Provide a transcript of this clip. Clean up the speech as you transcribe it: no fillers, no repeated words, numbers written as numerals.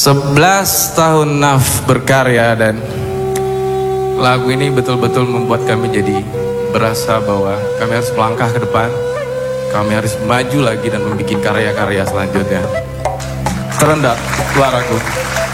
11 tahun Naf berkarya, dan lagu ini betul-betul membuat kami jadi berasa bahwa kami harus melangkah ke depan. Kami harus maju lagi dan membuat karya-karya selanjutnya. Terendah suaraku.